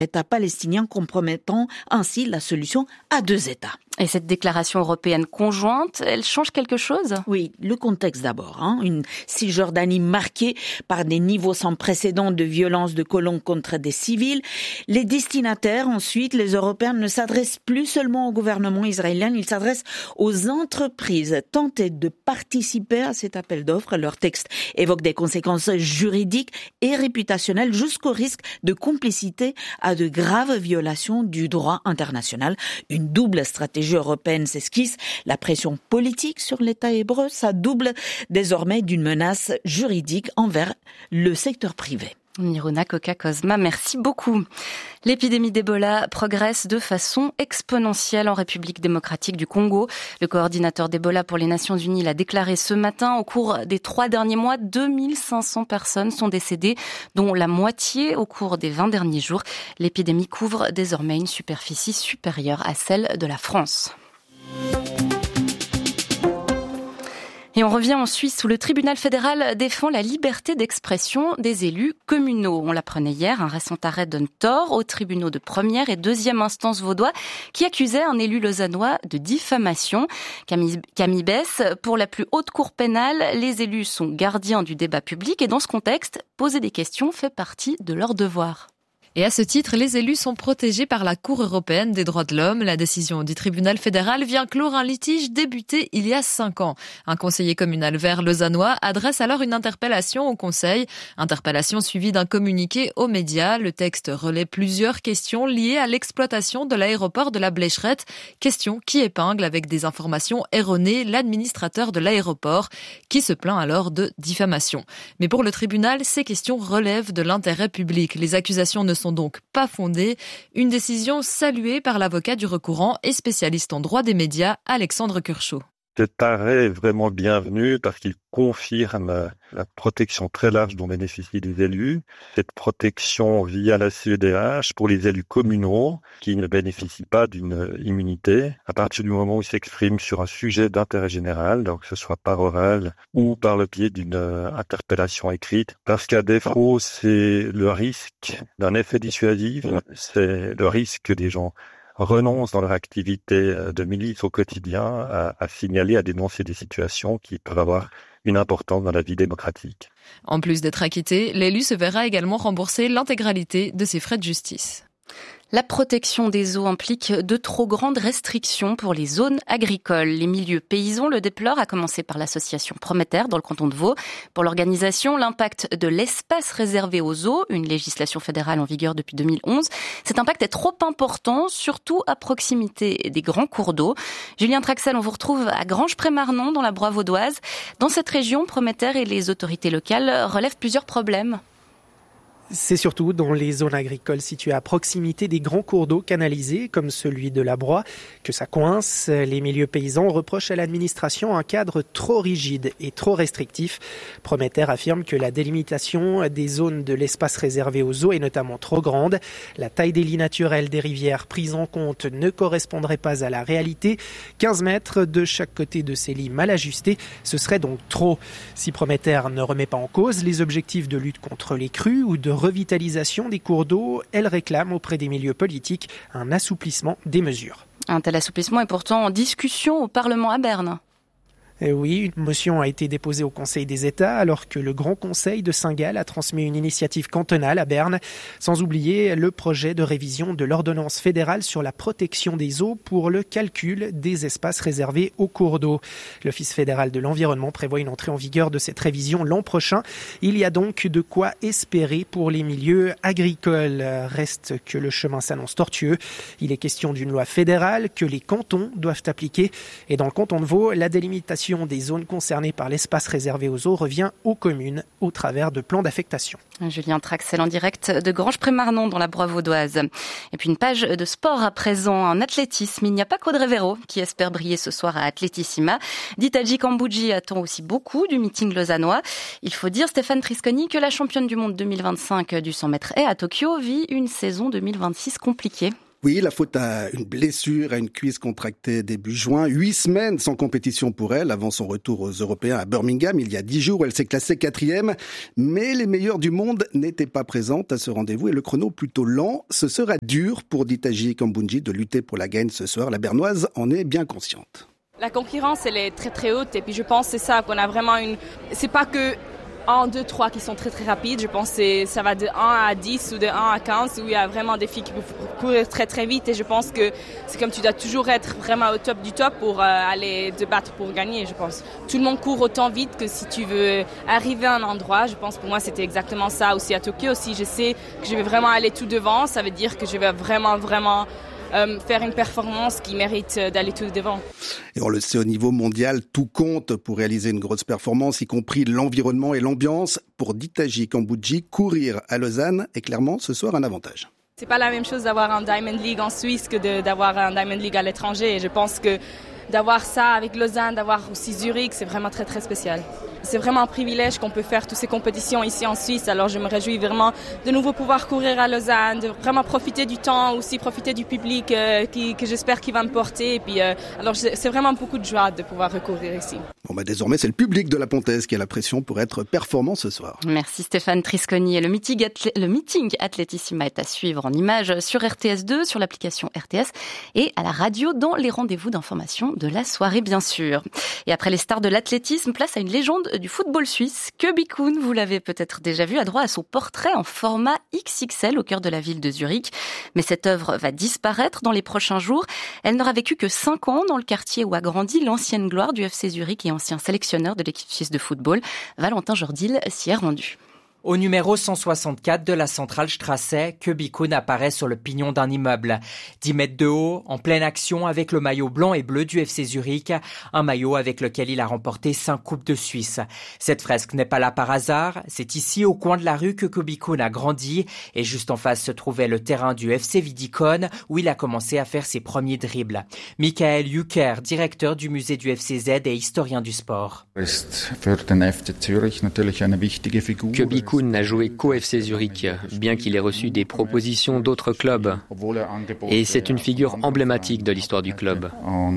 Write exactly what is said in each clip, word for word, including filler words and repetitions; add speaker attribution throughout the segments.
Speaker 1: État palestinien, compromettant ainsi la solution à deux États.
Speaker 2: Et cette déclaration européenne conjointe, elle change quelque chose ?
Speaker 1: Oui, le contexte d'abord. Hein. Une Cisjordanie marquée par des niveaux sans précédent de violence de colons contre des civils. Les destinataires, ensuite, les Européens ne s'adressent plus seulement au gouvernement israélien, ils s'adressent aux entreprises tentées de participer à cet appel d'offres. Leur texte évoque des conséquences juridiques et réputationnelles jusqu'au risque de complicité à de graves violations du droit international. Une double stratégie européenne s'esquisse. La pression politique sur l'État hébreu, ça double désormais d'une menace juridique envers le secteur privé.
Speaker 2: Miruna Koka-Kozma, merci beaucoup. L'épidémie d'Ebola progresse de façon exponentielle en République démocratique du Congo. Le coordinateur d'Ebola pour les Nations Unies l'a déclaré ce matin. Au cours des trois derniers mois, deux mille cinq cents personnes sont décédées, dont la moitié au cours des vingt derniers jours. L'épidémie couvre désormais une superficie supérieure à celle de la France. Et on revient en Suisse où le tribunal fédéral défend la liberté d'expression des élus communaux. On l'apprenait hier, un récent arrêt donne tort aux tribunaux de première et deuxième instance vaudois qui accusaient un élu lausannois de diffamation. Camille, Camille Bess, pour la plus haute cour pénale, les élus sont gardiens du débat public et dans ce contexte, poser des questions fait partie de leur devoir.
Speaker 3: Et à ce titre, les élus sont protégés par la Cour européenne des droits de l'homme. La décision du tribunal fédéral vient clore un litige débuté il y a cinq ans. Un conseiller communal vert lausannois adresse alors une interpellation au conseil. Interpellation suivie d'un communiqué aux médias. Le texte relaie plusieurs questions liées à l'exploitation de l'aéroport de la Blécherette. Question qui épingle avec des informations erronées l'administrateur de l'aéroport qui se plaint alors de diffamation. Mais pour le tribunal, ces questions relèvent de l'intérêt public. Les accusations ne sont donc pas fondées. Une décision saluée par l'avocat du recourant et spécialiste en droit des médias, Alexandre Curchot.
Speaker 4: Cet arrêt est vraiment bienvenu parce qu'il confirme la protection très large dont bénéficient les élus. Cette protection via la C E D H pour les élus communaux qui ne bénéficient pas d'une immunité à partir du moment où ils s'expriment sur un sujet d'intérêt général, donc que ce soit par oral ou par le biais d'une interpellation écrite. Parce qu'à défaut, c'est le risque d'un effet dissuasif, c'est le risque que des gens renoncent dans leur activité de milice au quotidien à, à signaler, à dénoncer des situations qui peuvent avoir une importance dans la vie démocratique.
Speaker 3: En plus d'être acquitté, l'élu se verra également rembourser l'intégralité de ses frais de justice.
Speaker 2: La protection des eaux implique de trop grandes restrictions pour les zones agricoles. Les milieux paysans le déplorent, à commencer par l'association Prométhère dans le canton de Vaud. Pour l'organisation, l'impact de l'espace réservé aux eaux, une législation fédérale en vigueur depuis deux mille onze, cet impact est trop important, surtout à proximité des grands cours d'eau. Julien Traxel, on vous retrouve à Granges-près-Marnon dans la Broye vaudoise. Dans cette région, Prométhère et les autorités locales relèvent plusieurs problèmes.
Speaker 5: C'est surtout dans les zones agricoles situées à proximité des grands cours d'eau canalisés, comme celui de la Broye, que ça coince. Les milieux paysans reprochent à l'administration un cadre trop rigide et trop restrictif. Prométhère affirme que la délimitation des zones de l'espace réservé aux eaux est notamment trop grande. La taille des lits naturels des rivières prises en compte ne correspondrait pas à la réalité. quinze mètres de chaque côté de ces lits mal ajustés, ce serait donc trop. Si Prométhère ne remet pas en cause les objectifs de lutte contre les crues ou de revitalisation des cours d'eau, elle réclame auprès des milieux politiques un assouplissement des mesures.
Speaker 2: Un tel assouplissement est pourtant en discussion au Parlement à Berne.
Speaker 5: Et oui, une motion a été déposée au Conseil des États alors que le Grand Conseil de Saint-Gall a transmis une initiative cantonale à Berne, sans oublier le projet de révision de l'ordonnance fédérale sur la protection des eaux pour le calcul des espaces réservés aux cours d'eau. L'Office fédéral de l'environnement prévoit une entrée en vigueur de cette révision l'an prochain. Il y a donc de quoi espérer pour les milieux agricoles. Reste que le chemin s'annonce tortueux. Il est question d'une loi fédérale que les cantons doivent appliquer. Et dans le canton de Vaud, la délimitation des zones concernées par l'espace réservé aux eaux revient aux communes au travers de plans d'affectation.
Speaker 2: Julien Traxel en direct de Granges-près-Marnon dans la Broye vaudoise. Et puis une page de sport à présent en athlétisme. Il n'y a pas qu'Audrey Véro qui espère briller ce soir à Atletissima. Ditadji Kambouji attend aussi beaucoup du meeting lausannois. Il faut dire, Stéphane Trisconi, que la championne du monde deux mille vingt-cinq du cent mètres haies à Tokyo vit une saison deux mille vingt-six compliquée.
Speaker 6: Oui, la faute à une blessure, à une cuisse contractée début juin. Huit semaines sans compétition pour elle avant son retour aux Européens à Birmingham. Il y a dix jours, elle s'est classée quatrième. Mais les meilleures du monde n'étaient pas présentes à ce rendez-vous et le chrono plutôt lent. Ce sera dur pour Ditaji Kambundji de lutter pour la gagne ce soir. La Bernoise en est bien consciente.
Speaker 7: La concurrence, elle est très très haute et puis je pense que c'est ça qu'on a vraiment une... C'est pas que un, deux, trois qui sont très très rapides. Je pense que ça va de un à dix ou de un à quinze où il y a vraiment des filles qui peuvent courir très très vite et je pense que c'est comme tu dois toujours être vraiment au top du top pour euh, aller te battre pour gagner, je pense. Tout le monde court autant vite que si tu veux arriver à un endroit. Je pense pour moi c'était exactement ça aussi à Tokyo. Si je sais que je vais vraiment aller tout devant, ça veut dire que je vais vraiment vraiment Euh, faire une performance qui mérite d'aller tout devant.
Speaker 6: Et on le sait, au niveau mondial, tout compte pour réaliser une grosse performance, y compris l'environnement et l'ambiance. Pour Ditaji Kambundji, courir à Lausanne est clairement ce soir un avantage.
Speaker 7: C'est pas la même chose d'avoir un Diamond League en Suisse que de, d'avoir un Diamond League à l'étranger. Et je pense que d'avoir ça avec Lausanne, d'avoir aussi Zurich, c'est vraiment très très spécial. C'est vraiment un privilège qu'on peut faire toutes ces compétitions ici en Suisse. Alors je me réjouis vraiment de nouveau pouvoir courir à Lausanne, de vraiment profiter du temps, aussi profiter du public euh, qui, que j'espère qu'il va me porter. Et puis, euh, alors c'est vraiment beaucoup de joie de pouvoir recourir ici.
Speaker 6: Bon bah désormais c'est le public de la Pontaise qui a la pression pour être performant ce soir.
Speaker 2: Merci Stéphane Trisconi. Et le meeting, athlé- le meeting Athletissima est à suivre en images sur R T S deux, sur l'application R T S et à la radio dans les rendez-vous d'information de la soirée bien sûr. Et après les stars de l'athlétisme, place à une légende du football suisse. Kobe Kuhn, vous l'avez peut-être déjà vu, a droit à son portrait en format X X L au cœur de la ville de Zurich. Mais cette œuvre va disparaître dans les prochains jours. Elle n'aura vécu que cinq ans dans le quartier où a grandi l'ancienne gloire du F C Zurich et ancien sélectionneur de l'équipe suisse de football. Valentin Jordil s'y est rendu.
Speaker 8: Au numéro cent soixante-quatre de la Centralstrasse, Kobe Kuhn apparaît sur le pignon d'un immeuble. dix mètres de haut, en pleine action avec le maillot blanc et bleu du F C Zurich, un maillot avec lequel il a remporté cinq coupes de Suisse. Cette fresque n'est pas là par hasard, c'est ici au coin de la rue que Kobe Kuhn a grandi et juste en face se trouvait le terrain du F C Wiedikon où il a commencé à faire ses premiers dribbles. Michael Jucker, directeur du musée du F C Z et historien du sport.
Speaker 9: Kobe Kuhn n'a joué qu'au F C Zurich, bien qu'il ait reçu des propositions d'autres clubs. Et c'est une figure emblématique de l'histoire du club.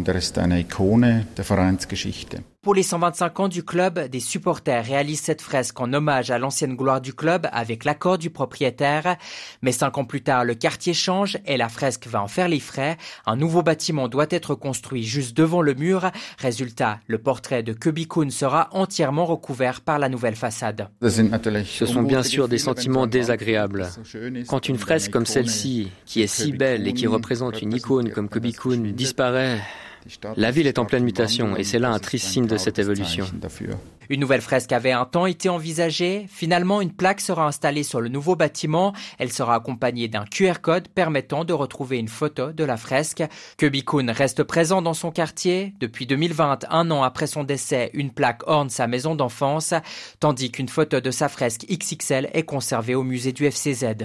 Speaker 8: Pour les cent vingt-cinq ans du club, des supporters réalisent cette fresque en hommage à l'ancienne gloire du club avec l'accord du propriétaire. Mais cinq ans plus tard, le quartier change et la fresque va en faire les frais. Un nouveau bâtiment doit être construit juste devant le mur. Résultat, le portrait de Kobe Kuhn sera entièrement recouvert par la nouvelle façade.
Speaker 9: Ce sont bien sûr des sentiments désagréables. Quand une fresque comme celle-ci, qui est si belle et qui représente une icône comme Kobe Kuhn, disparaît, la ville est en pleine mutation et c'est là un triste signe de cette évolution.
Speaker 8: Une nouvelle fresque avait un temps été envisagée. Finalement, une plaque sera installée sur le nouveau bâtiment. Elle sera accompagnée d'un Q R code permettant de retrouver une photo de la fresque. Kobe Kuhn reste présent dans son quartier. Depuis deux mille vingt, un an après son décès, une plaque orne sa maison d'enfance, tandis qu'une photo de sa fresque X X L est conservée au musée du F C Z.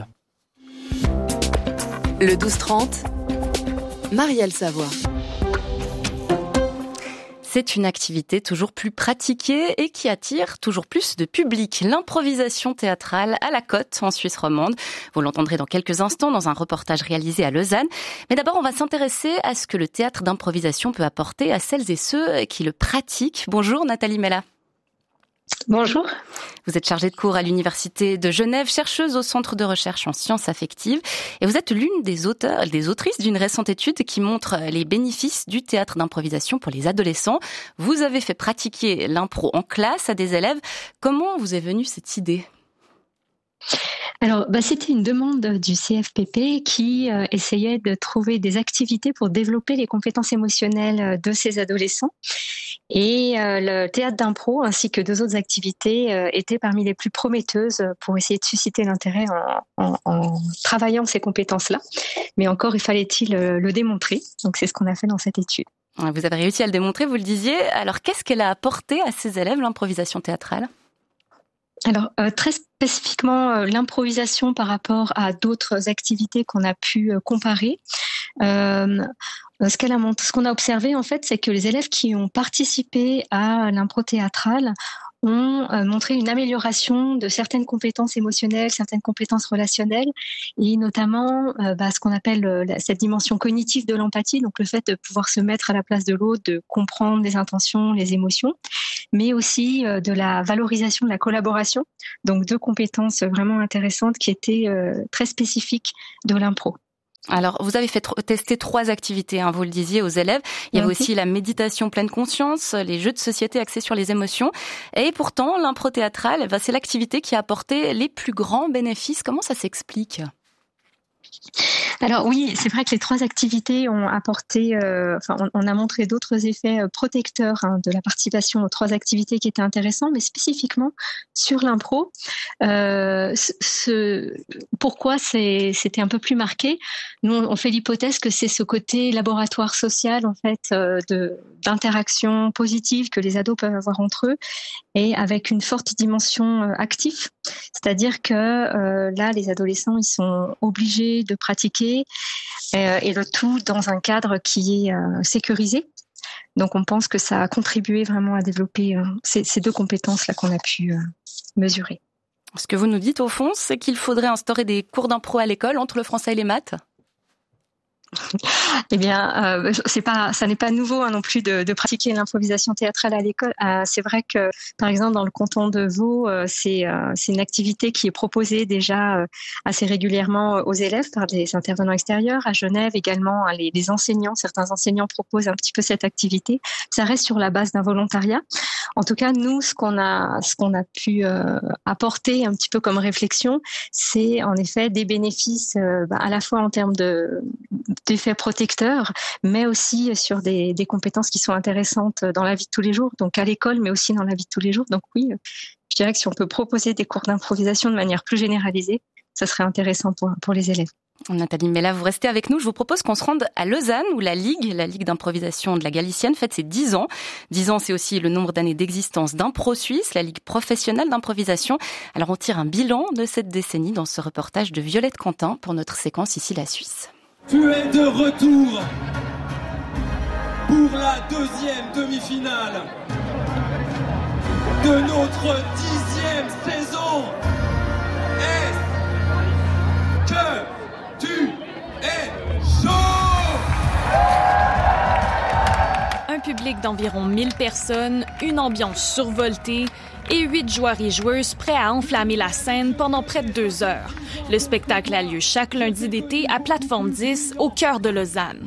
Speaker 10: Le douze trente, Marielle Savoie.
Speaker 2: C'est une activité toujours plus pratiquée et qui attire toujours plus de public. L'improvisation théâtrale à la Côte, en Suisse romande. Vous l'entendrez dans quelques instants dans un reportage réalisé à Lausanne. Mais d'abord, on va s'intéresser à ce que le théâtre d'improvisation peut apporter à celles et ceux qui le pratiquent. Bonjour Nathalie Mella.
Speaker 11: Bonjour.
Speaker 2: Vous êtes chargée de cours à l'Université de Genève, chercheuse au Centre de recherche en sciences affectives. Et vous êtes l'une des auteurs, des autrices d'une récente étude qui montre les bénéfices du théâtre d'improvisation pour les adolescents. Vous avez fait pratiquer l'impro en classe à des élèves. Comment vous est venue cette idée ?
Speaker 11: Alors, bah, c'était une demande du C F P P qui euh, essayait de trouver des activités pour développer les compétences émotionnelles de ces adolescents. Et euh, le théâtre d'impro ainsi que deux autres activités euh, étaient parmi les plus prometteuses pour essayer de susciter l'intérêt en, en, en travaillant ces compétences-là. Mais encore, il fallait-il le, le démontrer. Donc, c'est ce qu'on a fait dans cette étude.
Speaker 2: Vous avez réussi à le démontrer, vous le disiez. Alors, qu'est-ce qu'elle a apporté à ces élèves, l'improvisation théâtrale ?
Speaker 11: Alors, euh, très spécifiquement, euh, l'improvisation par rapport à d'autres activités qu'on a pu euh, comparer. Euh, ce, qu'elle a, ce qu'on a observé, en fait, c'est que les élèves qui ont participé à l'impro théâtrale ont euh, montré une amélioration de certaines compétences émotionnelles, certaines compétences relationnelles, et notamment euh, bah, ce qu'on appelle euh, cette dimension cognitive de l'empathie, donc le fait de pouvoir se mettre à la place de l'autre, de comprendre les intentions, les émotions, mais aussi euh, de la valorisation de la collaboration, donc deux compétences vraiment intéressantes qui étaient euh, très spécifiques de l'impro.
Speaker 2: Alors, vous avez fait tr- tester trois activités, hein, vous le disiez, aux élèves. Il y avait aussi la méditation pleine conscience, les jeux de société axés sur les émotions. Et pourtant, l'impro théâtrale, bah, c'est l'activité qui a apporté les plus grands bénéfices. Comment ça s'explique ?
Speaker 11: Alors oui, c'est vrai que les trois activités ont apporté, euh, enfin, on, on a montré d'autres effets protecteurs hein, de la participation aux trois activités qui étaient intéressants, mais spécifiquement sur l'impro. Euh, ce, pourquoi c'est, c'était un peu plus marqué ? Nous, on fait l'hypothèse que c'est ce côté laboratoire social en fait euh, de d'interaction positive que les ados peuvent avoir entre eux, et avec une forte dimension euh, active, c'est-à-dire que euh, là, les adolescents, ils sont obligés de pratiquer euh, et le tout dans un cadre qui est euh, sécurisé. Donc, on pense que ça a contribué vraiment à développer euh, ces, ces deux compétences-là qu'on a pu euh, mesurer.
Speaker 2: Ce que vous nous dites, au fond, c'est qu'il faudrait instaurer des cours d'impro à l'école entre le français et les maths ?
Speaker 11: Eh bien, euh, c'est pas, ça n'est pas nouveau hein, non plus de, de pratiquer l'improvisation théâtrale à l'école. Euh, c'est vrai que, par exemple, dans le canton de Vaud, euh, c'est, euh, c'est une activité qui est proposée déjà euh, assez régulièrement aux élèves par des intervenants extérieurs. À Genève également, hein, les, les enseignants, certains enseignants proposent un petit peu cette activité. Ça reste sur la base d'un volontariat. En tout cas, nous, ce qu'on a, ce qu'on a pu euh, apporter un petit peu comme réflexion, c'est en effet des bénéfices euh, bah, à la fois en termes de d'effets protecteurs, mais aussi sur des, des compétences qui sont intéressantes dans la vie de tous les jours, donc à l'école, mais aussi dans la vie de tous les jours. Donc oui, je dirais que si on peut proposer des cours d'improvisation de manière plus généralisée, ça serait intéressant pour, pour les élèves.
Speaker 2: Nathalie Mella, vous restez avec nous. Je vous propose qu'on se rende à Lausanne, où la Ligue, la Ligue d'improvisation de la Galicienne, fête ses dix ans. dix ans, c'est aussi le nombre d'années d'existence d'Impro Suisse, la Ligue professionnelle d'improvisation. Alors on tire un bilan de cette décennie dans ce reportage de Violette Quentin pour notre séquence Ici la Suisse.
Speaker 12: Tu es de retour pour la deuxième demi-finale de notre dixième saison. Est-ce que tu es chaud?
Speaker 13: Un public d'environ mille personnes, une ambiance survoltée et huit joueurs et joueuses prêts à enflammer la scène pendant près de deux heures. Le spectacle a lieu chaque lundi d'été à Plateforme dix, au cœur de Lausanne.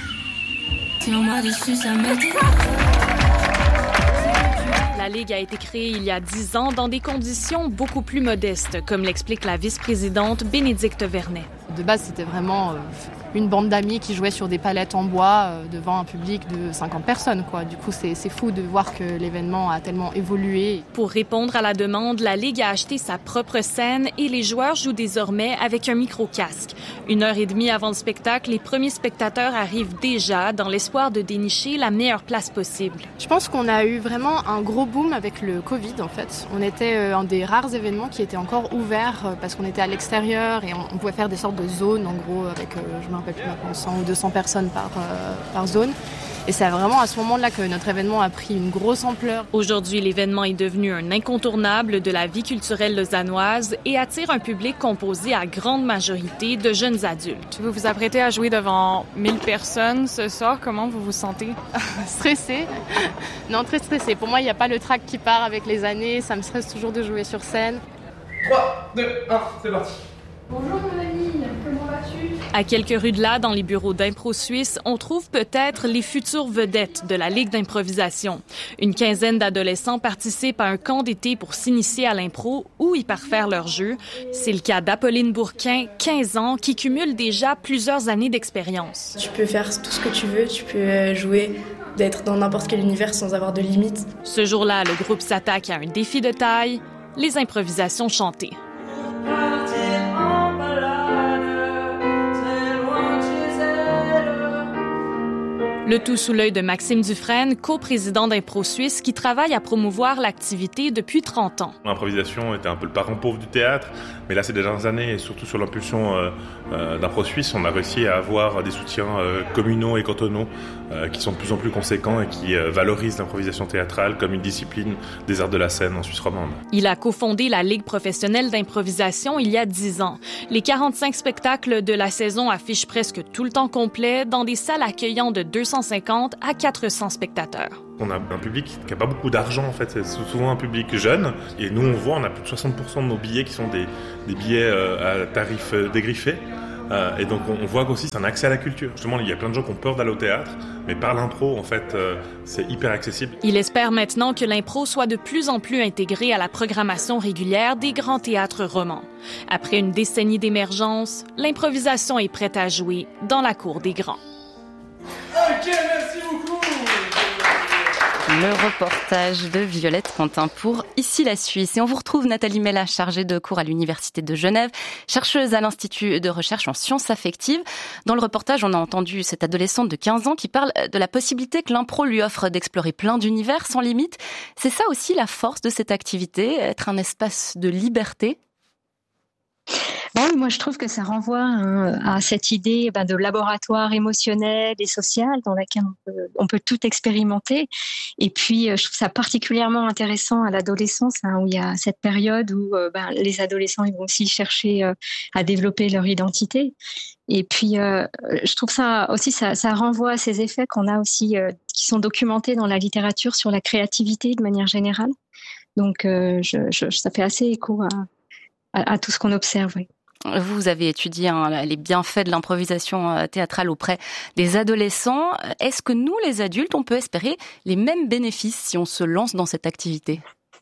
Speaker 13: La Ligue a été créée il y a dix ans dans des conditions beaucoup plus modestes, comme l'explique la vice-présidente Bénédicte Vernet.
Speaker 14: De base, c'était vraiment euh, une bande d'amis qui jouaient sur des palettes en bois euh, devant un public de cinquante personnes, quoi. Du coup, c'est, c'est fou de voir que l'événement a tellement évolué.
Speaker 13: Pour répondre à la demande, la Ligue a acheté sa propre scène et les joueurs jouent désormais avec un micro-casque. Une heure et demie avant le spectacle, les premiers spectateurs arrivent déjà dans l'espoir de dénicher la meilleure place possible.
Speaker 14: Je pense qu'on a eu vraiment un gros boom avec le Covid, en fait. On était euh, un des rares événements qui était encore ouvert euh, parce qu'on était à l'extérieur et on, on pouvait faire des sortes de zones, en gros, avec, euh, je me rappelle plus maintenant, cent ou deux cents personnes par, euh, par zone. Et c'est vraiment à ce moment-là que notre événement a pris une grosse ampleur.
Speaker 13: Aujourd'hui, l'événement est devenu un incontournable de la vie culturelle lausannoise et attire un public composé à grande majorité de jeunes adultes.
Speaker 15: Vous vous apprêtez à jouer devant mille personnes ce soir. Comment vous vous sentez?
Speaker 14: Stressée. Non, très stressée. Pour moi, il n'y a pas le trac qui part avec les années. Ça me stresse toujours de jouer sur scène.
Speaker 12: trois, deux, un, c'est parti.
Speaker 16: Bonjour mon ami, comment vas-tu?
Speaker 13: À quelques rues de là, dans les bureaux d'Impro Suisse, on trouve peut-être les futures vedettes de la Ligue d'improvisation. Une quinzaine d'adolescents participent à un camp d'été pour s'initier à l'impro ou y parfaire leur jeu. C'est le cas d'Apolline Bourquin, quinze ans, qui cumule déjà plusieurs années d'expérience.
Speaker 16: Tu peux faire tout ce que tu veux, tu peux jouer, d'être dans n'importe quel univers sans avoir de limites.
Speaker 13: Ce jour-là, le groupe s'attaque à un défi de taille, les improvisations chantées. Le tout sous l'œil de Maxime Dufresne, coprésident d'Impro Suisse, qui travaille à promouvoir l'activité depuis trente ans.
Speaker 17: L'improvisation était un peu le parent pauvre du théâtre, mais là ces dernières années, et surtout sur l'impulsion euh, euh, d'Impro Suisse, on a réussi à avoir des soutiens euh, communaux et cantonaux euh, qui sont de plus en plus conséquents et qui euh, valorisent l'improvisation théâtrale comme une discipline des arts de la scène en Suisse romande.
Speaker 13: Il a cofondé la Ligue professionnelle d'improvisation il y a dix ans. Les quarante-cinq spectacles de la saison affichent presque tout le temps complet dans des salles accueillant de deux cent cinquante à quatre cents spectateurs.
Speaker 17: On a un public qui n'a pas beaucoup d'argent en fait, c'est souvent un public jeune et nous on voit, on a plus de soixante pour cent de nos billets qui sont des, des billets euh, à tarif euh, dégriffé euh, et donc on, on voit qu'aussi c'est un accès à la culture. Justement il y a plein de gens qui ont peur d'aller au théâtre mais par l'impro en fait euh, c'est hyper accessible.
Speaker 13: Il espère maintenant que l'impro soit de plus en plus intégré à la programmation régulière des grands théâtres romans. Après une décennie d'émergence, l'improvisation est prête à jouer dans la cour des grands.
Speaker 12: Ok, merci beaucoup.
Speaker 2: Le reportage de Violette Quentin pour Ici la Suisse. Et on vous retrouve Nathalie Mella, chargée de cours à l'Université de Genève, chercheuse à l'Institut de recherche en sciences affectives. Dans le reportage, on a entendu cette adolescente de quinze ans qui parle de la possibilité que l'impro lui offre d'explorer plein d'univers sans limite. C'est ça aussi la force de cette activité, être un espace de liberté.
Speaker 11: Bon, moi, je trouve que ça renvoie hein, à cette idée ben, de laboratoire émotionnel et social dans laquelle on peut, on peut tout expérimenter. Et puis, je trouve ça particulièrement intéressant à l'adolescence, hein, où il y a cette période où euh, ben, les adolescents ils vont aussi chercher euh, à développer leur identité. Et puis, euh, je trouve ça aussi, ça, ça renvoie à ces effets qu'on a aussi, euh, qui sont documentés dans la littérature sur la créativité de manière générale. Donc, euh, je, je, ça fait assez écho à, à, à tout ce qu'on observe, oui.
Speaker 2: Vous avez étudié hein, les bienfaits de l'improvisation théâtrale auprès des adolescents. Est-ce que nous, les adultes, on peut espérer les mêmes bénéfices si on se lance dans cette activité ?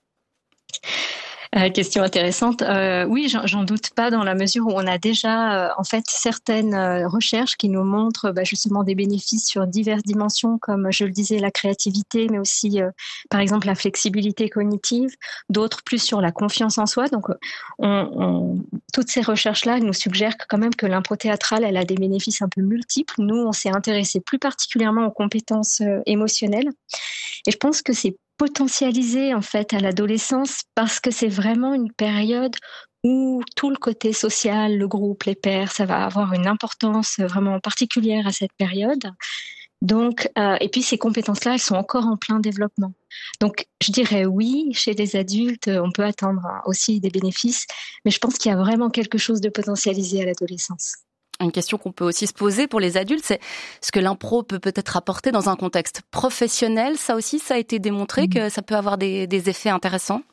Speaker 11: Euh, question intéressante. Euh, oui, j'en, j'en doute pas dans la mesure où on a déjà euh, en fait certaines euh, recherches qui nous montrent bah, justement des bénéfices sur diverses dimensions, comme je le disais la créativité, mais aussi euh, par exemple la flexibilité cognitive. D'autres plus sur la confiance en soi. Donc, on, on, toutes ces recherches-là nous suggèrent quand même que l'impro théâtrale, elle a des bénéfices un peu multiples. Nous, on s'est intéressé plus particulièrement aux compétences euh, émotionnelles, et je pense que c'est potentialisé en fait à l'adolescence parce que c'est vraiment une période où tout le côté social, le groupe, les pairs, ça va avoir une importance vraiment particulière à cette période. Donc, euh, et puis ces compétences-là, elles sont encore en plein développement. Donc, je dirais oui, chez les adultes, on peut attendre aussi des bénéfices, mais je pense qu'il y a vraiment quelque chose de potentialisé à l'adolescence.
Speaker 2: Une question qu'on peut aussi se poser pour les adultes, c'est ce que l'impro peut peut-être apporter dans un contexte professionnel. Ça aussi, ça a été démontré que ça peut avoir des, des effets intéressants.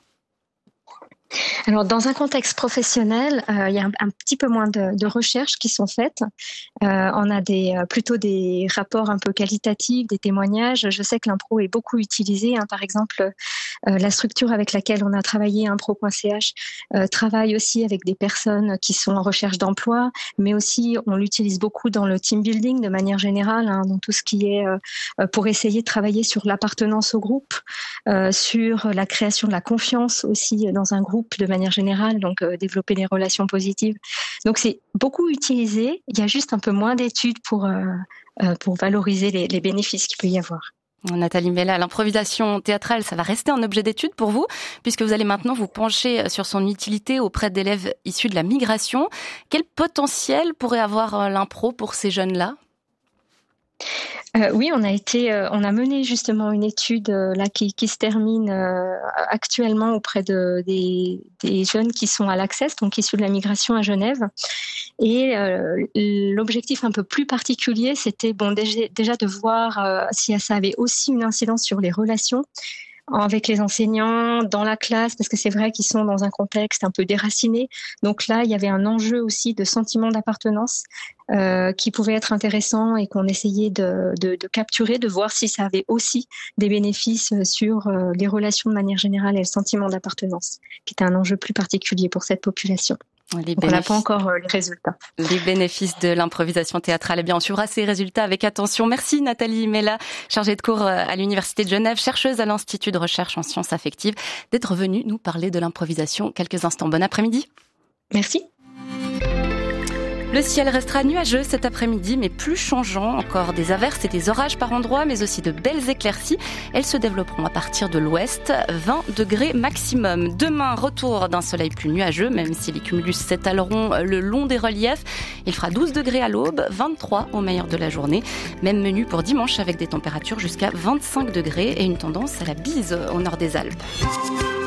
Speaker 11: Alors, dans un contexte professionnel, euh, il y a un, un petit peu moins de, de recherches qui sont faites. Euh, on a des, euh, plutôt des rapports un peu qualitatifs, des témoignages. Je sais que l'impro est beaucoup utilisé. Hein. Par exemple, euh, la structure avec laquelle on a travaillé, impro point c h, euh, travaille aussi avec des personnes qui sont en recherche d'emploi, mais aussi on l'utilise beaucoup dans le team building de manière générale, hein, dans tout ce qui est euh, pour essayer de travailler sur l'appartenance au groupe, euh, sur la création de la confiance aussi dans un groupe de manière générale, donc euh, développer des relations positives. Donc c'est beaucoup utilisé, il y a juste un peu moins d'études pour, euh, euh, pour valoriser les, les bénéfices qu'il peut y avoir.
Speaker 2: Nathalie Mella, l'improvisation théâtrale, ça va rester un objet d'étude pour vous, puisque vous allez maintenant vous pencher sur son utilité auprès d'élèves issus de la migration. Quel potentiel pourrait avoir l'impro pour ces jeunes-là ?
Speaker 11: Euh, oui, on a été, euh, on a mené justement une étude euh, là qui, qui se termine euh, actuellement auprès de des, des jeunes qui sont à l'Access, donc issus de la migration à Genève. Et euh, l'objectif un peu plus particulier, c'était bon déjà, déjà de voir euh, si ça avait aussi une incidence sur les relations avec les enseignants, dans la classe, parce que c'est vrai qu'ils sont dans un contexte un peu déraciné. Donc là, il y avait un enjeu aussi de sentiment d'appartenance euh, qui pouvait être intéressant et qu'on essayait de, de, de capturer, de voir si ça avait aussi des bénéfices sur euh, les relations de manière générale et le sentiment d'appartenance, qui était un enjeu plus particulier pour cette population.
Speaker 2: Les
Speaker 11: Donc on n'a pas encore euh, les résultats.
Speaker 2: Les bénéfices de l'improvisation théâtrale. Eh bien, on suivra ces résultats avec attention. Merci Nathalie Mella, chargée de cours à l'Université de Genève, chercheuse à l'Institut de recherche en sciences affectives, d'être venue nous parler de l'improvisation quelques instants. Bon après-midi.
Speaker 11: Merci.
Speaker 2: Le ciel restera nuageux cet après-midi, mais plus changeant. Encore des averses et des orages par endroits, mais aussi de belles éclaircies. Elles se développeront à partir de l'ouest, vingt degrés maximum. Demain, retour d'un soleil plus nuageux, même si les cumulus s'étaleront le long des reliefs. Il fera douze degrés à l'aube, vingt-trois au meilleur de la journée. Même menu pour dimanche avec des températures jusqu'à vingt-cinq degrés et une tendance à la bise au nord des Alpes.